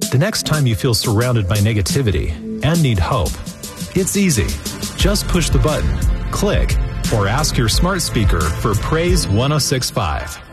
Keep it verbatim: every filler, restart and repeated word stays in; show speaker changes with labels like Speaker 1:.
Speaker 1: The next time you feel surrounded by negativity and need hope, it's easy. Just push the button, click, or ask your smart speaker for Praise one oh six point five.